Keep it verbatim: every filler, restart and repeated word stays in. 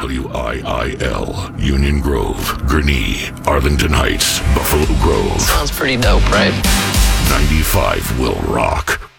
W I I L, Union Grove, Gurnee, Arlington Heights, Buffalo Grove. Sounds pretty dope, right? ninety-five will rock.